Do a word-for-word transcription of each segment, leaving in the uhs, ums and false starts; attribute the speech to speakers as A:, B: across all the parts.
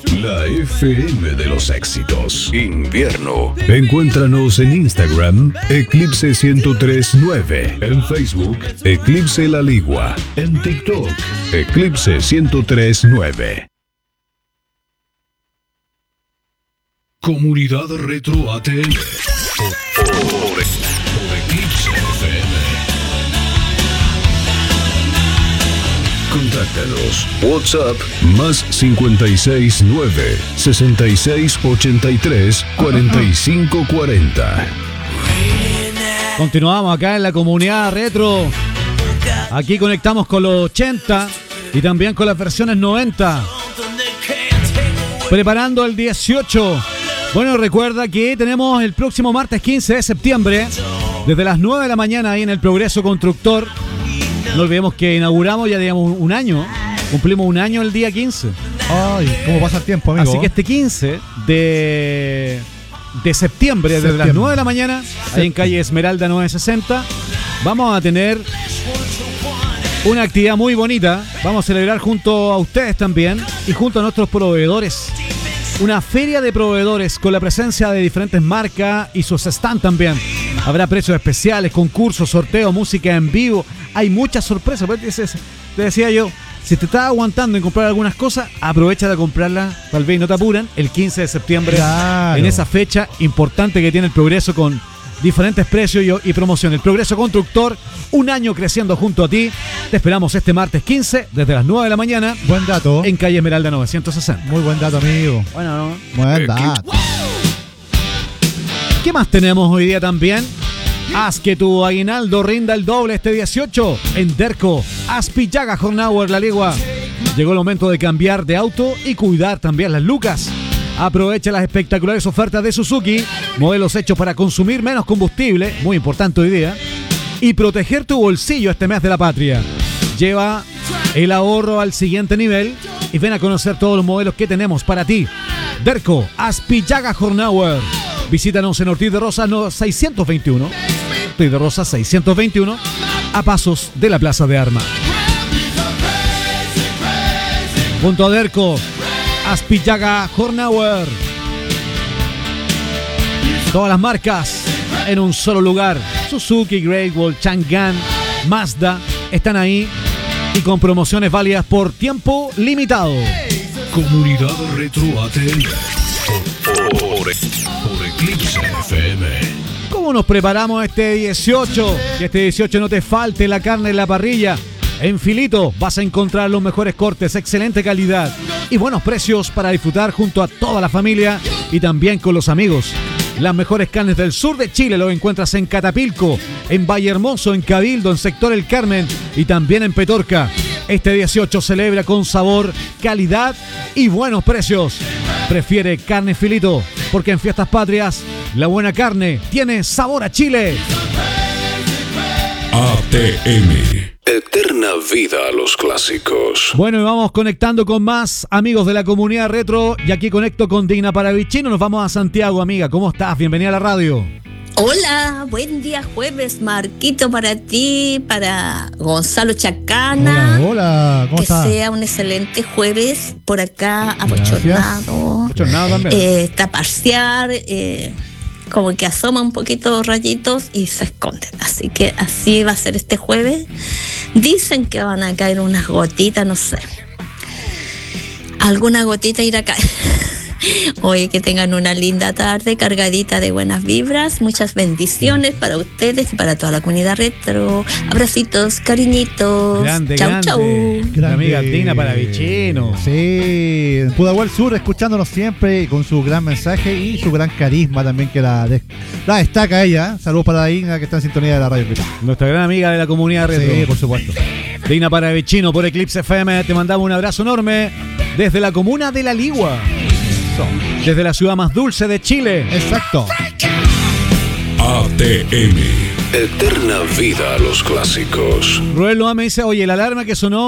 A: La F M de los éxitos. Invierno. Encuéntranos en Instagram, Eclipse ciento tres punto nueve. En Facebook, Eclipse La Ligua. En TikTok, Eclipse ciento tres punto nueve. Comunidad Retro A T L. Por, por, por Eclipse F M. Contáctanos. WhatsApp más cincuenta y seis nueve, sesenta y seis ochenta y tres, cuarenta y cinco cuarenta.
B: Continuamos acá en la comunidad retro. Aquí conectamos con los ochenta y también con las versiones noventa. Preparando el dieciocho. Bueno, recuerda que tenemos el próximo martes quince de septiembre, desde las nueve de la mañana ahí en el Progreso Constructor. No olvidemos que inauguramos, ya digamos, un año. Cumplimos un año el día quince.
C: Ay, cómo pasa el tiempo, amigo.
B: Así que este quince de, de septiembre, desde septiembre. las nueve de la mañana, ahí en calle Esmeralda novecientos sesenta, vamos a tener una actividad muy bonita. Vamos a celebrar junto a ustedes también y junto a nuestros proveedores. Una feria de proveedores con la presencia de diferentes marcas y sus stands también. Habrá precios especiales, concursos, sorteos, música en vivo. Hay muchas sorpresas. Te decía yo, si te estás aguantando en comprar algunas cosas, aprovecha de comprarlas, tal vez no te apuran, el quince de septiembre, claro, en esa fecha importante que tiene el Progreso con diferentes precios y, y promociones. El Progreso Constructor, un año creciendo junto a ti. Te esperamos este martes quince, desde las nueve de la mañana.
C: Buen dato.
B: En calle Esmeralda novecientos sesenta.
C: Muy buen dato, amigo.
B: Bueno, ¿no?
C: Buen dato.
B: ¿Qué más tenemos hoy día también? Haz que tu aguinaldo rinda el doble este dieciocho en Derco, Aspillaga Hornauer, La Ligua. Llegó el momento de cambiar de auto y cuidar también las lucas. Aprovecha las espectaculares ofertas de Suzuki, modelos hechos para consumir menos combustible, muy importante hoy día, y proteger tu bolsillo este mes de la patria. Lleva el ahorro al siguiente nivel y ven a conocer todos los modelos que tenemos para ti. Derco, Aspillaga Hornauer. Visítanos en Ortiz de Rosas no, seiscientos veintiuno. Ortiz de Rosas seiscientos veintiuno, a pasos de la Plaza de Armas. Junto a Derco, Aspillaga Hornauer. Todas las marcas en un solo lugar. Suzuki, Great Wall, Chang'an, Mazda están ahí y con promociones válidas por tiempo limitado.
A: Comunidad Retro A T L. Por, por, por Eclipse F M.
B: ¿Cómo nos preparamos este dieciocho? Que este dieciocho no te falte la carne en la parrilla. En Filito vas a encontrar los mejores cortes, excelente calidad y buenos precios para disfrutar junto a toda la familia y también con los amigos. Las mejores carnes del sur de Chile lo encuentras en Catapilco, en Vallehermoso, en Cabildo, en Sector El Carmen y también en Petorca. Este dieciocho celebra con sabor, calidad y buenos precios. Prefiere carne Filito, porque en Fiestas Patrias la buena carne tiene sabor a Chile.
A: A T M. Eterna vida a los clásicos.
B: Bueno, y vamos conectando con más amigos de la comunidad retro. Y aquí conecto con Digna Paravicino. Nos vamos a Santiago, amiga. ¿Cómo estás? Bienvenida a la radio.
D: Hola, buen día jueves, Marquito, para ti, para Gonzalo Chacana.
C: Hola, hola, ¿cómo
D: que
C: estás?
D: Que sea un excelente jueves por acá, abochornado.
B: Abochornado también.
D: Eh, está parciar, eh, como que asoma un poquito rayitos y se esconden. Así que así va a ser este jueves. Dicen que van a caer unas gotitas, no sé. Alguna gotita irá a caer. Oye, que tengan una linda tarde cargadita de buenas vibras. Muchas bendiciones para ustedes y para toda la comunidad retro. Abracitos, cariñitos.
B: Grande,
D: chau,
B: grande.
D: chau.
B: Grande. La amiga Digna Paravicino.
C: Sí, en Pudahuel Sur, escuchándonos siempre con su gran mensaje y su gran carisma también, que la, de, la destaca ella. Saludos para la Digna, que está en sintonía de la radio.
B: Nuestra gran amiga de la comunidad retro.
C: Sí, por supuesto.
B: Digna Paravicino por Eclipse F M. Te mandamos un abrazo enorme desde la comuna de La Ligua. Desde la ciudad más dulce de Chile.
C: Exacto.
A: A T M. Eterna vida a los clásicos.
B: Ruel Loa me dice, oye, la alarma que sonó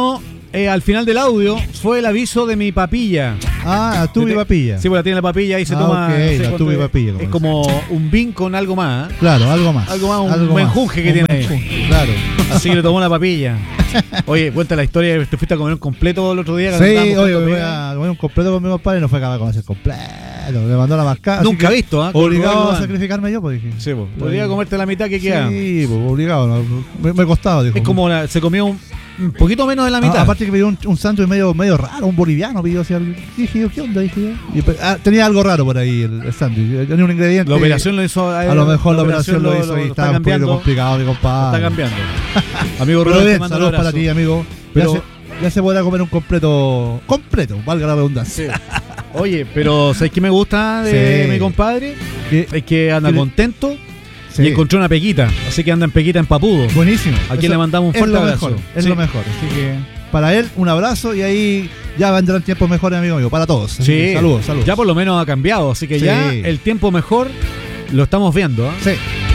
B: eh, al final del audio fue el aviso de mi papilla.
C: Ah, tubi papilla.
B: Sí, pues la tiene la papilla y se
C: ah,
B: toma.
C: Okay,
B: no sé
C: la tubi papilla.
B: Es como un vin con algo más. ¿eh?
C: Claro, algo más.
B: Algo más, un
C: algo
B: menjunje que
C: un
B: tiene
C: menjunje,
B: ahí.
C: Claro.
B: Así que le tomó la papilla. Oye, cuenta la historia. Te fuiste a comer un completo el otro día.
C: Sí, oye, me voy a comer un completo con mi compadre y no fue capaz de comer completo. Me mandó la mascada.
B: Nunca visto, ¿ah? ¿eh?
C: Obligado a sacrificarme yo, pues dije.
B: Sí, pues. Podría comerte la mitad que queda.
C: Sí, pues obligado. No, me, me costaba, dijo.
B: Es como la, se comió un, un poquito menos de la mitad.
C: Ah, aparte que pidió un, un sándwich medio, medio raro, un boliviano pidió así algo. Dije yo, ¿qué onda? Dije yo. Y, ah, tenía algo raro por ahí el, el sándwich. Tenía un ingrediente.
B: La operación lo hizo.
C: A, a lo mejor la, la operación lo, lo hizo lo, y estaba un poquito complicado, mi compadre.
B: Está cambiando. Amigo
C: Pero
B: Roberto,
C: bien, saludos para ti, amigo. Pero ya se, ya se podrá comer un completo. Completo, valga la redundancia.
B: Sí. Oye, pero ¿sabes qué me gusta de sí. mi compadre?
C: ¿Qué?
B: Es que anda ¿Qué? contento sí. y encontró una pequita. Así que anda en pequita en Papudo.
C: Buenísimo.
B: A quien le mandamos un fuerte abrazo.
C: Mejor, es sí. lo mejor. Así que para él, un abrazo y ahí ya vendrán tiempos mejores, amigo mío. Para todos.
B: Sí.
C: Saludos, saludos.
B: Ya por lo menos ha cambiado. Así que sí. ya el tiempo mejor lo estamos viendo. ¿eh?
C: Sí.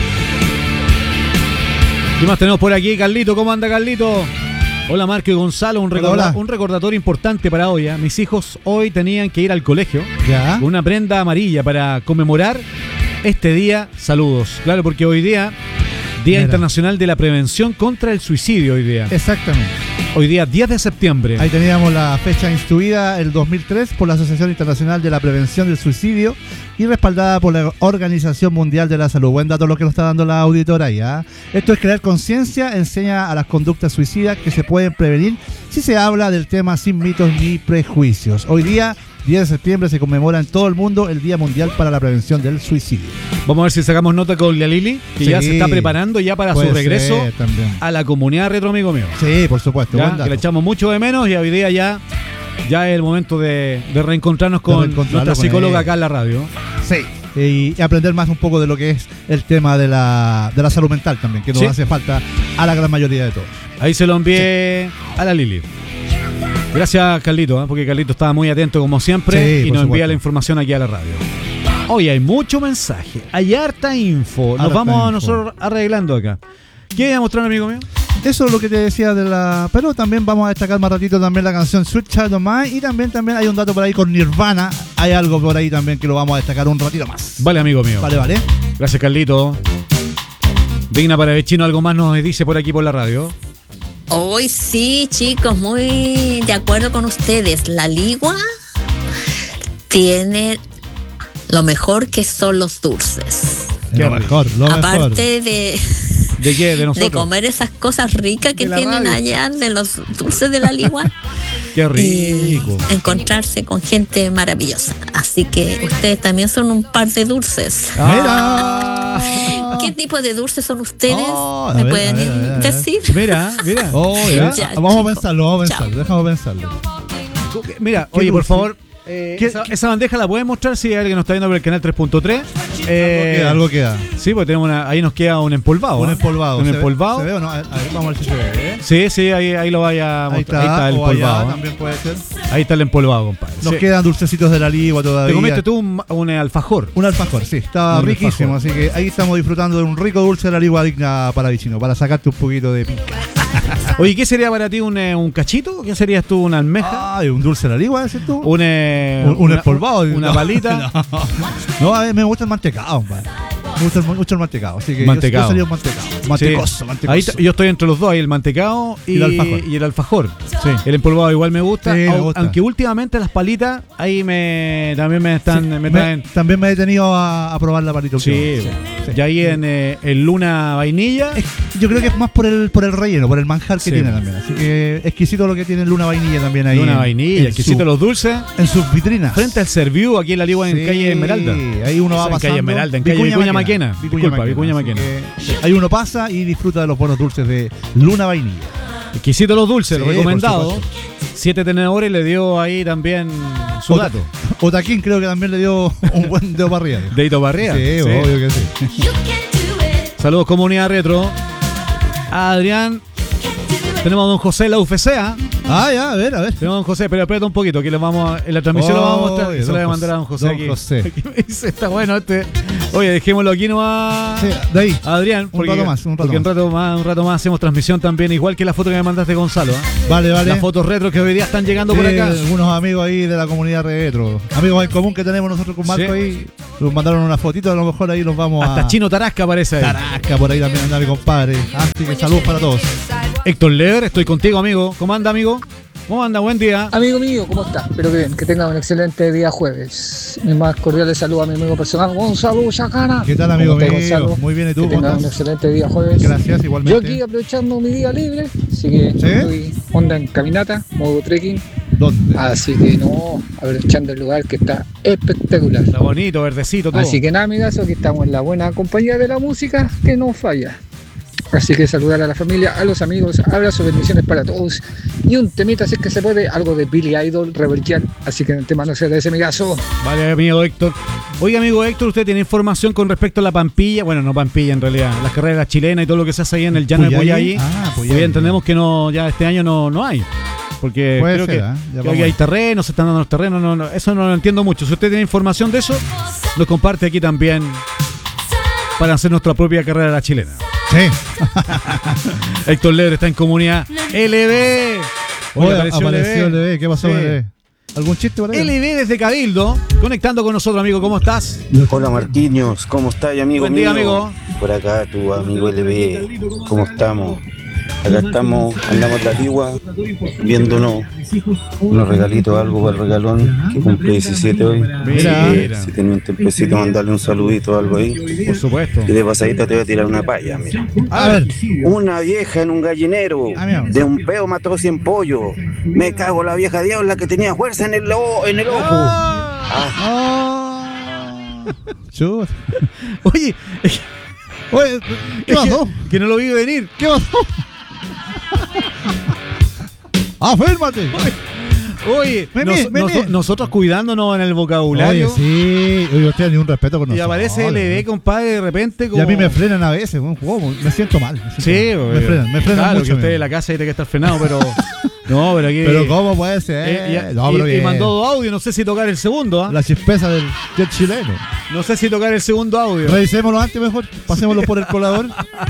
B: ¿Qué más tenemos por aquí, Carlito? ¿Cómo anda, Carlito? Hola, Marco y Gonzalo. Un, recorda- hola, hola. un recordatorio importante para hoy. ¿eh? Mis hijos hoy tenían que ir al colegio
C: ¿Ya?
B: con una prenda amarilla para conmemorar este día. Saludos. Claro, porque hoy día, Día Mira. Internacional de la Prevención contra el Suicidio. Hoy día.
C: Exactamente.
B: Hoy día, diez de septiembre.
C: Ahí teníamos la fecha instituida el dos mil tres por la Asociación Internacional de la Prevención del Suicidio y respaldada por la Organización Mundial de la Salud. Buen dato lo que nos está dando la auditora ahí. ¿eh? Esto es crear conciencia, enseña a las conductas suicidas que se pueden prevenir si se habla del tema sin mitos ni prejuicios. Hoy día, diez de septiembre, se conmemora en todo el mundo el Día Mundial para la Prevención del Suicidio.
B: Vamos a ver si sacamos nota con la Lili, que sí, ya se está preparando ya para su regreso a la comunidad retro, amigo mío.
C: Sí, por supuesto.
B: Ya, que le echamos mucho de menos y hoy día ya, ya es el momento de, de reencontrarnos con de nuestra psicóloga acá en la radio.
C: Sí. Y aprender más un poco de lo que es el tema de la, de la salud mental también, que nos sí. hace falta a la gran mayoría de todos.
B: Ahí se lo envié sí. a la Lili. Gracias, Carlito, ¿eh? porque Carlito estaba muy atento como siempre sí, y nos envía la información aquí a la radio. Hoy hay mucho mensaje, hay harta info. Nos harta vamos info. nosotros arreglando acá. ¿Qué voy a mostrar, amigo mío?
C: Eso es lo que te decía de la... Pero también vamos a destacar más ratito también la canción Sweet Child of Mine. Y también, también hay un dato por ahí con Nirvana. Hay algo por ahí también que lo vamos a destacar un ratito más.
B: Vale, amigo mío.
C: Vale, vale.
B: Gracias, Carlito. Digna para Vecino, algo más nos dice por aquí por la radio.
D: Hoy sí, chicos, muy de acuerdo con ustedes. La Ligua tiene lo mejor que son los dulces.
C: Lo mejor, lo
D: Aparte
C: mejor.
D: de...
B: ¿De qué? ¿De nosotros?
D: De comer esas cosas ricas que tienen
C: radio.
D: allá, de los dulces de la Ligua.
B: Qué rico.
D: Y encontrarse con gente maravillosa. Así que ustedes también son un par de dulces.
C: ¡Mira!
D: ¿Qué tipo de dulces son ustedes?
C: Oh,
D: ¿Me
C: ver,
D: pueden
C: a ver, a ver, a ver.
D: decir?
B: Mira, mira.
C: Oh, ya.
D: Ya,
C: vamos
D: chicos.
C: a pensarlo, vamos a pensarlo. Déjame pensarlo.
B: Mira,
C: ¿Qué
B: oye,
C: dulce?
B: por favor, eh,
C: ¿Qué-
B: esa,
C: qué-
B: esa bandeja la pueden mostrar si hay alguien que nos está viendo por el canal tres punto tres. Eh,
C: Algo queda.
B: Sí, porque tenemos una, ahí nos queda un empolvado.
C: Un
B: ¿eh?
C: empolvado.
B: Un
C: ¿Se ve-
B: empolvado.
C: ¿Se ve o no? A ver, vamos a ver si se ve. ¿eh?
B: Sí, sí, ahí, ahí lo vaya a
C: Ahí
B: mostrar.
C: está,
B: Ahí está el
C: o allá
B: empolvado. ¿eh?
C: también puede ser.
B: Ahí está el empolvado, compadre.
C: Nos
B: Sí.
C: quedan dulcecitos de la Ligua todavía.
B: Te comiste tú un, un alfajor.
C: Un alfajor, sí, estaba
B: Un
C: riquísimo,
B: alfajor.
C: así que ahí estamos disfrutando de un rico dulce de la Ligua digna para Vicino, para sacarte un poquito de pica.
B: Oye, ¿qué sería para ti un, eh, un cachito? ¿Qué serías tú? ¿Una almeja?
C: Ay, un dulce de la Ligua, ¿ese tú?
B: ¿Un, eh,
C: Un, un
B: una,
C: empolvado.
B: Una
C: No,
B: palita.
C: No, no, a mí me gusta el mantecado, compadre. Me gusta el- mucho el mantecado, así que
B: Mantecado.
C: Yo, yo sería un mantecado. Mantecoso,
B: Sí.
C: mantecoso.
B: Ahí t- yo estoy entre los dos, ahí el mantecado y,
C: Y el alfajor.
B: y el alfajor.
C: Sí.
B: El empolvado igual me gusta,
C: Sí, me
B: au-
C: gusta.
B: aunque últimamente las palitas ahí me también me están
C: Sí,
B: me
C: me-
B: traen.
C: también me he detenido a, a probar la palita
B: Sí,
C: últimamente. Sí.
B: y ahí en eh, el Luna vainilla.
C: Es- Yo creo que es más por el por el relleno, por el manjar que
B: Sí.
C: tiene también. Así que exquisito lo que tiene el Luna Vainilla también ahí.
B: Luna
C: en-
B: vainilla,
C: en
B: exquisito
C: su-
B: los dulces.
C: En sus vitrinas.
B: Frente al Serviu, aquí en la Ligua en
C: Sí,
B: calle Esmeralda.
C: Ahí uno va
B: En
C: pasando.
B: calle Esmeralda, en calle Vicuña Maquena. Disculpa, Vicuña
C: Así
B: Maquena.
C: que ahí uno pasa y disfruta de los buenos dulces de Luna Vainilla.
B: Exquisito los dulces,
C: Sí,
B: lo recomendado.
C: por
B: Siete tenedores le dio ahí también su
C: Ota-
B: dato.
C: Otaquín creo que también le dio un buen dedo para arriba.
B: Deito Barrea.
C: Sí, obvio que sí.
B: Saludos, comunidad retro. A Adrián. Tenemos a don José la U F C. ¿ah?
C: Ah, ya, a ver, a ver.
B: Tenemos a don José, pero espérate un poquito, que le vamos a- en la transmisión lo vamos a mostrar.
C: Oye,
B: Se lo voy a
C: don
B: mandar a don José
C: don
B: aquí.
C: José.
B: Aquí me dice, está bueno este. Oye, dejémoslo aquí nomás.
C: Sí, de ahí.
B: Adrián,
C: Un rato más, un rato
B: porque
C: más.
B: Un, rato más, un rato más hacemos transmisión también, igual que la foto que me mandaste, Gonzalo. ¿eh?
C: Vale, vale.
B: Las fotos retro que hoy día están llegando
C: Sí,
B: por acá.
C: algunos amigos ahí de la comunidad retro. Amigos en común que tenemos nosotros con Marco
B: Sí.
C: ahí. Nos mandaron una fotito, a lo mejor ahí nos vamos
B: Hasta
C: a...
B: Chino Tarasca aparece ahí.
C: Tarasca, por ahí también anda mi compadre. Así que saludos para todos.
B: Héctor Lever, estoy contigo, amigo. ¿Cómo anda, amigo? ¿Cómo anda? Buen día.
E: Amigo mío, ¿cómo estás? Espero que bien, que tenga un excelente día jueves. Mi más cordiales saludos a mi amigo personal, Gonzalo Chacana.
C: ¿Qué tal, amigo
E: ¿Cómo estás,
C: mío?
E: Gonzalo?
C: Muy bien, ¿y tú?
E: Que
C: ¿Cómo
E: tengas un
C: estás?
E: excelente día jueves.
C: Gracias, igualmente.
E: Yo aquí aprovechando mi día libre, así que
C: ¿Sí?
E: estoy onda en caminata, modo trekking.
C: ¿Dónde?
E: Así que no, aprovechando el lugar que está espectacular.
B: Está bonito, verdecito, todo.
E: Así que nada, amigas, aquí estamos en la buena compañía de la música que no falla. Así que saludar a la familia, a los amigos, abrazos, bendiciones para todos. Y un temita, si es que se puede, algo de Billy Idol, reverquial. Así que el tema no se de ese migazo.
B: Vale, amigo Héctor. Oiga, amigo Héctor, ¿usted tiene información con respecto a la Pampilla? Bueno, no Pampilla en realidad, las carreras chilenas y todo lo que se hace ahí en el llano de
C: ¿Puyahí?
B: Puyahí.
C: Ah, Puyahí.
B: Hoy día entendemos que no, ya este año no, no hay. Porque
C: Puede
B: creo
C: ser,
B: que,
C: ¿eh? Ya
B: que
C: vamos
B: hay
C: a-
B: terrenos, se están dando los terrenos, no, no, eso no lo entiendo mucho. Si usted tiene información de eso, lo comparte aquí también para hacer nuestra propia carrera la chilena.
C: Sí.
B: Héctor Lebre está en comunidad L B. Oye,
C: Oye,
B: apareció
C: apareció L B. ¿Qué pasó,
B: Sí.
C: L B? ¿Algún chiste por ahí?
B: L B desde Cabildo, conectando con nosotros, amigo. ¿Cómo estás?
F: Hola Marquinhos, ¿cómo estás, amigo
B: Buen día,
F: mío?
B: amigo.
F: Por acá tu amigo L B, ¿cómo estamos? Acá estamos, andamos en la ligua, viéndonos unos regalitos, algo para el regalón, que cumple diecisiete hoy.
B: Mira.
F: Así que, si tenés un tempecito, mandarle un saludito o algo ahí.
B: Por supuesto.
F: Y de pasadita te voy a tirar una palla, mira.
C: A ver.
F: Una vieja en un gallinero,
C: Ah, mira.
F: de un peo mató cien pollos. Me cago la vieja diabla que tenía fuerza en el, o- en el ojo. Ah,
C: Ah. Chut.
B: Oye,
C: Oye, ¿qué
B: es que,
C: pasó?
B: que no lo vi venir.
C: ¿Qué pasó? ¡Afírmate!
B: Oye,
C: Vení,
B: nos-
C: vení.
B: nos- nosotros cuidándonos en el vocabulario.
C: Oye, sí. Oye, usted ni un respeto por
B: Y
C: nosotros.
B: aparece L B, compadre, de repente.
C: Y
B: Como...
C: a mí me frenan a veces, weón, juego, me siento mal. me siento
B: Sí,
C: mal.
B: oye.
C: me frenan, me frenan
B: Claro,
C: mucho.
B: que usted
C: amigo.
B: en la casa tiene que estar frenado, pero. No, pero aquí.
C: Pero ¿cómo puede ser?
B: Eh, y,
C: no,
B: y-
C: pero
B: y
C: bien.
B: mandó dos audios, no sé si tocar el segundo, ¿ah?
C: La chispeza del jet chileno.
B: No sé si tocar el segundo audio.
C: Revisémoslo antes mejor, pasémoslo por el colador.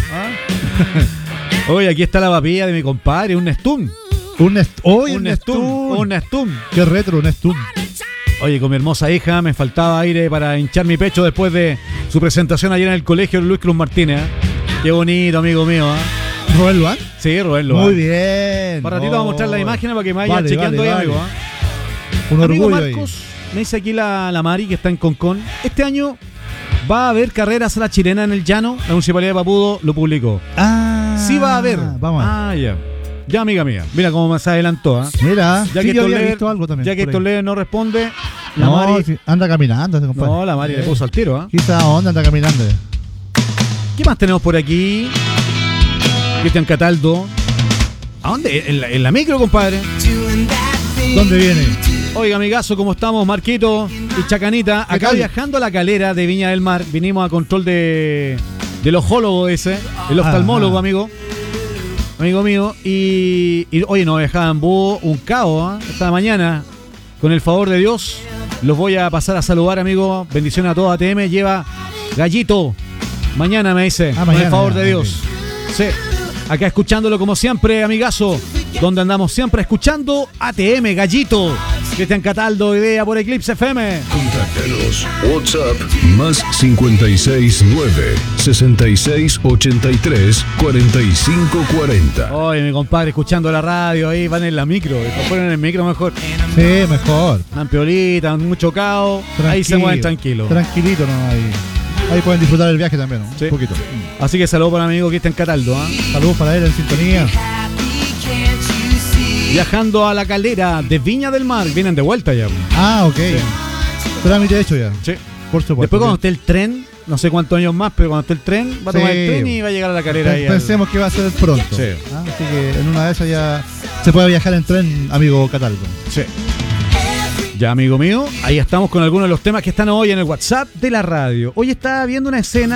B: Oye, aquí está la papilla de mi compadre, un Nestum.
C: Un nest Oye,
B: un
C: un
B: Nestum.
C: Nestum.
B: Un Nestum.
C: Qué retro, un Nestum.
B: Oye, con mi hermosa hija me faltaba aire para hinchar mi pecho después de su presentación ayer en el colegio de Luis Cruz Martínez. ¿eh? Qué bonito, amigo mío. ¿eh?
C: ¿Robert Luan?
B: Sí, Rubén Loa.
C: Muy bien.
B: Para ratito vamos a mostrar la imagen para que me vaya
C: Vale,
B: chequeando
C: vale,
B: ahí,
C: vale.
B: amigo. ¿eh?
C: Un
B: Amigo
C: orgullo ahí.
B: Marcos, me dice aquí la, la Mari que está en Concón. Este año va a haber carreras a la chilena en el llano. La Municipalidad de Papudo lo publicó.
C: Ah,
B: Sí va a haber.
C: Vamos a ver.
B: Ah, ya. Ya, amiga mía. Mira cómo se adelantó. ¿ah?
C: Mira,
B: Ya
C: sí,
B: que
C: yo
B: Héctor
C: había
B: Lever-
C: visto algo también.
B: Ya que
C: por
B: Héctor
C: ahí.
B: Lever no responde, la
C: No,
B: Mari.
C: sí, anda caminando ese compadre.
B: No, la Mari le puso al tiro. ¿ah?
C: Quizá onda anda caminando.
B: ¿Qué más tenemos por aquí? Cristian Cataldo. ¿A dónde? En la, en la micro, compadre.
C: ¿Dónde viene?
B: Oiga, amigazo, ¿cómo estamos? Marquito y Chacanita.
C: ¿Qué
B: Acá
C: tal?
B: viajando a la calera de Viña del Mar. Vinimos a control de del ojólogo ese, el oftalmólogo,
C: Ajá.
B: amigo. Amigo mío. Y, y oye, nos dejaban búho, un caos, ¿eh? Esta mañana. Con el favor de Dios, los voy a pasar a saludar, amigo. Bendiciones a todos. A T M lleva Gallito. Mañana me dice,
C: Ah,
B: con
C: mañana,
B: el favor
C: ya,
B: de Dios. Sí. Acá escuchándolo como siempre, amigazo. Donde andamos siempre escuchando A T M, Gallito. Cristian Cataldo, idea por Eclipse F M.
A: Contáctanos. WhatsApp más cinco seis nueve, seis seis ocho tres, cuatro cinco cuatro cero.
B: Oye, mi compadre, escuchando la radio ahí, van en la micro. Después ponen en el micro mejor.
C: Sí, mejor.
B: Están piolitas, mucho caos. Ahí se
C: Tranquilo.
B: mueven tranquilos.
C: Tranquilito, no, ahí. Ahí pueden disfrutar el viaje también, ¿no?
B: Sí.
C: Un poquito.
B: Así que saludos para mi amigo Cristian Cataldo. ¿ah?
C: Saludos para él en sintonía.
B: Viajando a la caldera de Viña del Mar. Vienen de vuelta ya.
C: Ah, ok. Trámite hecho ya.
B: Sí.
C: Por supuesto.
B: Después cuando esté el tren, no sé cuántos años más, pero cuando esté el tren, va a tomar
C: Sí.
B: el tren y va a llegar a la calera ahí. al-
C: Pensemos que va a ser pronto.
B: Sí.
C: Ah, así que en una de esas ya se puede viajar en tren, amigo Cataldo.
B: Sí. Ya, amigo mío, ahí estamos con algunos de los temas que están hoy en el WhatsApp de la radio. Hoy estaba viendo una escena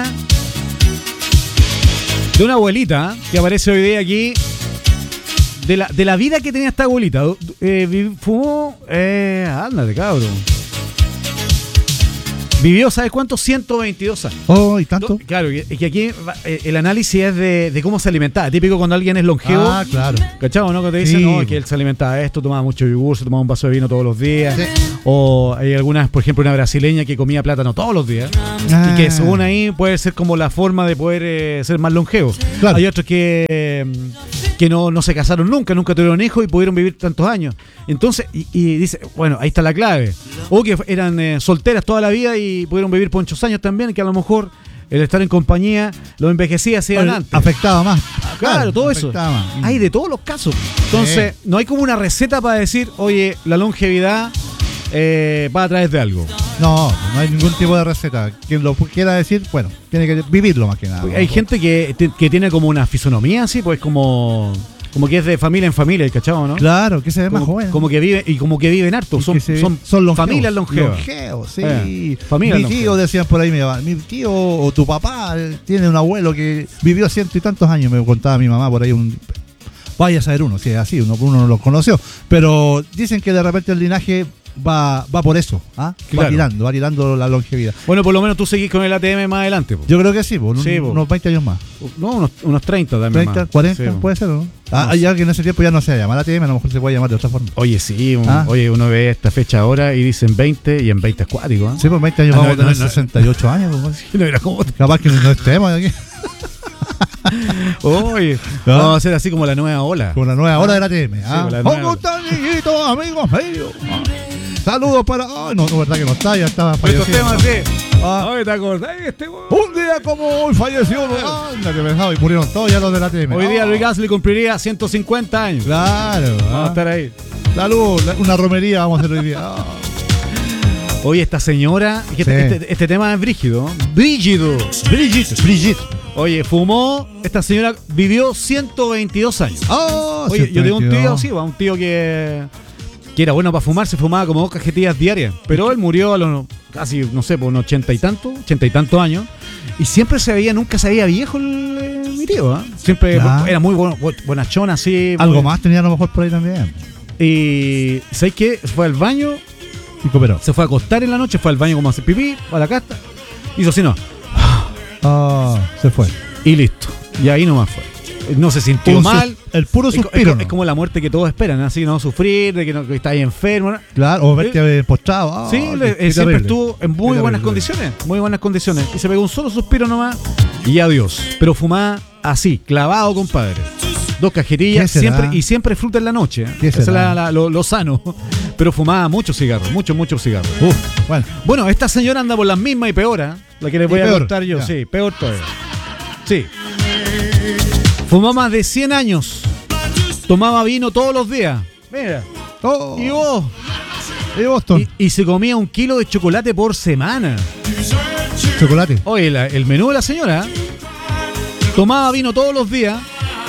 B: de una abuelita que aparece hoy día aquí. De la, de la vida que tenía esta abuelita. Eh, vi- fumó. Eh, ándate, cabrón. Vivió, ¿sabes cuánto? ciento veintidós años.
C: Oh, ¿y tanto?
B: Claro, que, que aquí eh, el análisis es de, de cómo se alimentaba. Típico cuando alguien es longevo.
C: Ah, claro.
B: ¿Cachado, no? Cuando te dicen,
C: Sí.
B: no, que él se alimentaba esto, tomaba mucho yogur, se tomaba un vaso de vino todos los días.
C: Sí.
B: O hay algunas, por ejemplo, una brasileña que comía plátano todos los días.
C: Ah.
B: Y que según ahí puede ser como la forma de poder eh, ser más longevo.
C: Claro.
B: Hay otros que, eh, que no, no se casaron nunca, nunca tuvieron hijos y pudieron vivir tantos años. Entonces, y, y dice, bueno, ahí está la clave. O que eran eh, solteras toda la vida y pudieron vivir por muchos años también, que a lo mejor el estar en compañía lo envejecía hacia
C: Bueno,
B: adelante.
C: afectaba más.
B: Claro, todo eso.
C: afectaba más.
B: Hay de todos los casos. Entonces,
C: Sí.
B: no hay como una receta para decir, oye, la longevidad eh, va a través de algo.
C: No, no hay ningún tipo de receta. Quien lo quiera decir, bueno, tiene que vivirlo más que nada.
B: Hay gente que, que tiene como una fisonomía así, pues como, como que es de familia en familia, ¿cachado, no?
C: Claro, que se ve más
B: Como,
C: joven.
B: como que vive y como que viven harto,
C: Y
B: son,
C: que se-
B: son,
C: son longevos.
B: familias longevas.
C: Longeos, sí.
B: Eh, familias
C: mi tío,
B: longevas.
C: decían por ahí, mi, mi tío o tu papá eh, tiene un abuelo que vivió ciento y tantos años, me contaba mi mamá por ahí un... Vaya a saber uno, si es así, uno, uno no los conoció. Pero dicen que de repente el linaje va, va por eso, ¿ah?
B: Claro.
C: Va tirando, va tirando la longevidad.
B: Bueno, por lo menos tú seguís con el A T M más adelante. po.
C: Yo creo que sí, pues, un-
B: Sí, po.
C: unos veinte años más.
B: No, unos, unos treinta también.
C: treinta,
B: más.
C: cuarenta,
B: Sí, po.
C: puede ser, ¿no? Ah,
B: No
C: hay
B: sé.
C: alguien en ese tiempo ya no se llama A T M, a lo mejor se puede llamar de otra forma.
B: Oye, sí, un-
C: Ah.
B: oye, uno ve esta fecha ahora y dicen veinte y en veinte es cuático. ¿eh?
C: Sí, pues veinte años
B: Ah, no,
C: vamos a
B: no,
C: tener
B: no.
C: sesenta y ocho años. Pues.
B: No era como-
C: Capaz que no estemos aquí.
B: Oye,
C: ¿No?
B: vamos a hacer así como la nueva ola.
C: Con la nueva hora de la T M. ¿ah?
B: con la
C: ¿Cómo
B: nueva.
C: están, niñitos, amigos míos? Ah. Saludos para. Ay, no, no, verdad que no está, ya estaba
B: Estos
C: fallecido.
B: temas sí.
C: Ah.
B: Oye, ¿te acordás de este weón?
C: Un día como hoy falleció. ¿no? Anda, que pensaba, y murieron todos ya los de la T M.
B: Hoy día
C: Ah.
B: Luis Gasly cumpliría ciento cincuenta años.
C: Claro.
B: Vamos
C: ah.
B: a estar ahí.
C: Saludos, la- una romería vamos a hacer hoy día. Ah.
B: Oye, esta señora, que
C: Sí.
B: este, este- este tema es brígido. Brígido.
C: Brigitte, Brigitte.
B: Oye, fumó, esta señora vivió ciento veintidós años.
C: Oh,
B: Oye, yo tengo un tío
C: ciento
B: así, va, un tío que, que era bueno para fumar, se fumaba como dos cajetillas diarias. Pero él murió a los casi, no sé, por unos ochenta y tanto, ochenta y tantos años. Y siempre se veía, nunca se veía viejo el, eh, mi tío, ¿ah? Siempre
C: Claro.
B: era muy bueno, bu- bonachón así. muy-
C: Algo más tenía a lo mejor por ahí también.
B: Y ¿sabes qué? Se fue al baño,
C: Y cooperó.
B: se fue a acostar en la noche, fue al baño como a hacer pipí, a la casta. Hizo así, no.
C: Ah, se fue.
B: Y listo. Y ahí nomás fue. No se sintió
C: Un
B: mal.
C: sus- el puro
B: Es co-
C: suspiro.
B: Es, co-
C: ¿no?
B: es como la muerte que todos esperan, así, ¿no? Sufrir, de que, no, que está ahí enfermo, ¿no?
C: Claro, o verte postrado. Ah,
B: Sí,
C: qué-
B: le-
C: qué
B: eh, siempre
C: terrible.
B: estuvo en
C: Qué
B: muy buenas
C: terrible.
B: condiciones, muy buenas condiciones. Y se pegó un solo suspiro nomás y adiós. Pero fumaba así, clavado, compadre. Dos cajetillas,
C: ¿Qué será?
B: siempre y siempre fruta en la noche. ¿eh?
C: ¿Qué
B: Esa es
C: será?
B: la- la- lo, lo sano. Pero fumaba muchos cigarros, muchos, muchos cigarros.
C: Uf, bueno.
B: Bueno, esta señora anda por las mismas y peor, ¿eh? La que les
C: Y
B: voy a
C: peor,
B: contar yo,
C: ya.
B: sí, peor todavía. Sí. Fumó más de cien años. Tomaba vino todos los días. Mira.
C: Oh,
B: Y vos.
C: y Boston.
B: Y, y se comía un kilo de chocolate por semana.
C: Chocolate.
B: Oye, la- el menú de la señora. Tomaba vino todos los días.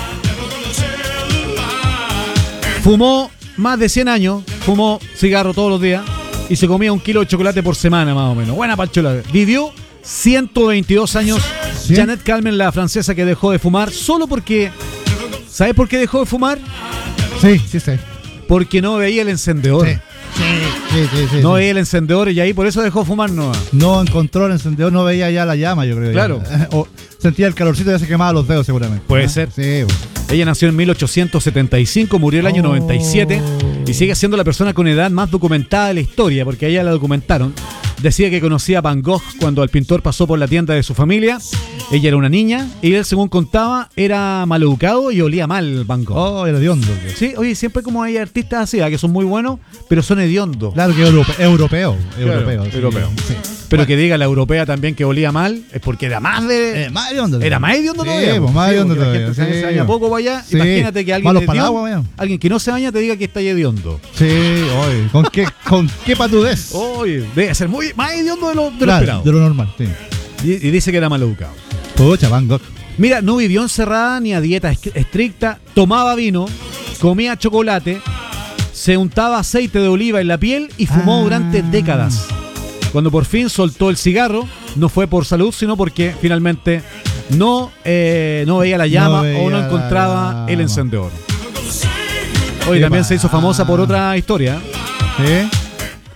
B: Fumó más de cien años. Fumó cigarro todos los días. Y se comía un kilo de chocolate por semana, más o menos. Buena para el chocolate. Vivió ciento veintidós años.
C: ¿Sí?
B: Janet Calmen, la francesa que dejó de fumar solo porque... ¿Sabes por qué dejó de fumar?
C: Sí, sí, sí.
B: Porque no veía el encendedor.
C: Sí. Sí, sí, sí,
B: No
C: sí.
B: veía el encendedor y ahí por eso dejó de fumar, no.
C: No encontró el encendedor, no veía ya la llama, yo creo.
B: Claro.
C: O sentía el calorcito y ya se quemaba los dedos, seguramente.
B: Puede
C: ¿Ah?
B: ser.
C: Sí, bueno.
B: Ella nació en mil ochocientos setenta y cinco, murió el año
C: Oh.
B: noventa y siete y sigue siendo la persona con edad más documentada de la historia, porque a ella la documentaron. Decía que conocía a Van Gogh cuando el pintor pasó por la tienda de su familia. Ella era una niña y él, según contaba, era maleducado y olía mal Van Gogh.
C: Oh, era hediondo.
B: Sí, oye, siempre como hay artistas así, ¿ah? Que son muy buenos, pero son hediondos.
C: Claro que europe- europeo.
B: Claro,
C: europeo. sí.
B: europeo.
C: Sí.
B: Pero
C: Bueno,
B: que diga la europea también que olía mal, es porque era más de...
C: eh, más hediondo.
B: Era más hediondo
C: Sí,
B: todavía.
C: pues, más
B: Sí,
C: hediondo
B: porque la
C: todavía,
B: gente se-
C: sí.
B: se baña poco para allá.
C: Sí.
B: Imagínate que alguien,
C: Malos
B: de
C: para el
B: Dios-
C: agua, weón.
B: alguien que no se baña te diga que está hediondo.
C: Sí, oye. ¿Con qué, con qué patudez?
B: Oye, debe ser muy más hediondo de lo, de lo
C: Claro,
B: esperado.
C: de lo normal, sí.
B: Y, y dice que era mal educado.
C: Pucha, Van Gogh.
B: Mira, no vivió encerrada ni a dieta est- estricta, tomaba vino, comía chocolate, se untaba aceite de oliva en la piel y fumó
C: Ah.
B: durante décadas. Cuando por fin soltó el cigarro, no fue por salud, sino porque finalmente no, eh, no veía la llama
C: No veía
B: o no
C: la
B: encontraba
C: llama.
B: el encendedor. Oye,
C: Qué
B: también se hizo
C: pa-
B: famosa por otra historia.
C: ¿Sí?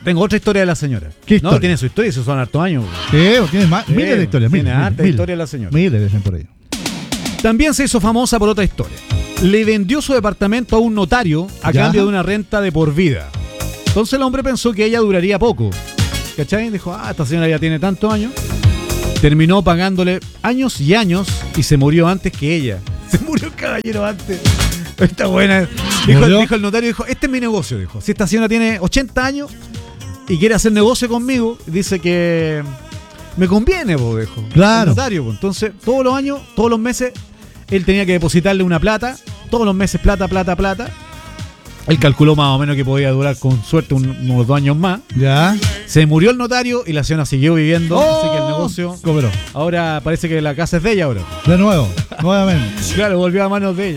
B: tengo otra historia de la señora.
C: ¿Qué historia?
B: No, tiene su historia, esos son hartos años.
C: Sí, tiene más,
B: Sí,
C: miles de historias.
B: tiene
C: Miles,
B: harta
C: miles,
B: historia la señora.
C: Miles dicen por ahí.
B: También se hizo famosa por otra historia. Le vendió su departamento a un notario a
C: Ya.
B: cambio de una renta de por vida. Entonces el hombre pensó que ella duraría poco. ¿Cachai? Dijo, ah, esta señora ya tiene tantos años. Terminó pagándole años y años y se murió antes que ella. Se murió el caballero antes. Está buena. Dijo,
C: ¿Murió?
B: dijo el notario, dijo, este es mi negocio, dijo. Si esta señora tiene ochenta años y quiere hacer negocio conmigo, dice que me conviene, po, dijo.
C: Claro.
B: El notario, po. Entonces, todos los años, todos los meses, él tenía que depositarle una plata, todos los meses plata, plata, plata. Él calculó más o menos que podía durar con suerte un- unos dos años más.
C: Ya.
B: Se murió el notario y la señora siguió viviendo, así que el negocio...
C: Cobró.
B: Ahora parece que la casa es de ella ahora.
C: De nuevo, nuevamente.
B: Claro, volvió a manos de ella.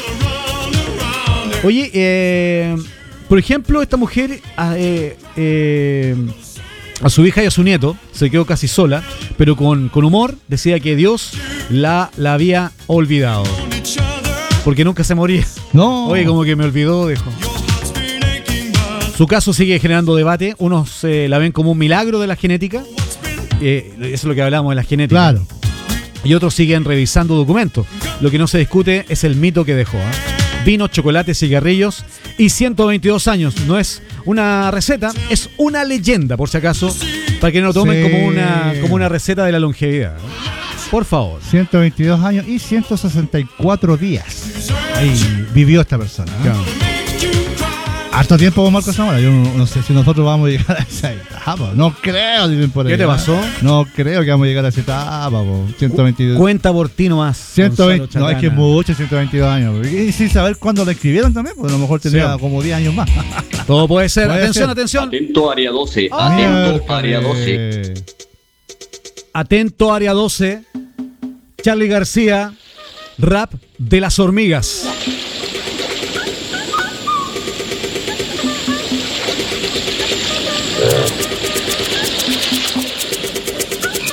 B: Oye, eh, por ejemplo, esta mujer a, eh, eh, a su hija y a su nieto se quedó casi sola, pero con, con humor decía que Dios la, la había olvidado. Porque nunca se moría.
C: No.
B: Oye, como que me olvidó, dijo. Su caso sigue generando debate. Unos eh, la ven como un milagro de la genética. Eh, eso es lo que hablamos de la genética.
C: Claro.
B: Y otros siguen revisando documentos. Lo que no se discute es el mito que dejó. ¿eh? Vino, chocolate, cigarrillos y ciento veintidós años. No es una receta, es una leyenda, por si acaso, para que no lo tomen
C: Sí.
B: como una como una receta de la longevidad. ¿no? Por favor.
C: ciento veintidós años y ciento sesenta y cuatro días. Ahí vivió esta persona. ¿eh?
B: Claro.
C: Harto tiempo con Marco Zamora. Yo no, no sé si nosotros vamos a llegar a esa etapa. No creo, dicen por ahí.
B: ¿Qué te
C: ¿eh?
B: pasó?
C: No creo que vamos a llegar a esa etapa. Po. ciento veintidós.
B: Cuenta por ti nomás.
C: ciento veinte,
B: Gonzalo
C: no, es que es
B: Chacana.
C: mucho, ciento veintidós años. Y sin saber cuándo lo escribieron también, porque a lo mejor tenía
B: Sí.
C: como diez años más.
B: Todo puede ser.
C: Puede
B: atención,
C: ser.
B: atención.
G: Atento área doce,
B: Ah,
G: atento área doce.
C: Miércoles.
B: Atento, área doce. Charly García, rap de las hormigas.